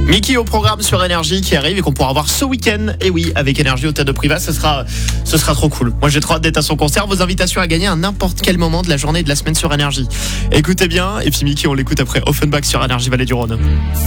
Mickey au programme sur Énergie qui arrive et qu'on pourra voir ce week-end. Et oui, avec Énergie au Théâtre de Privas, ce sera trop cool. Moi, j'ai trop hâte d'être à son concert. Vos invitations à gagner à n'importe quel moment de la journée et de la semaine sur Énergie. Écoutez bien. Et puis Mickey, on l'écoute après Offenbach sur Énergie Vallée du Rhône.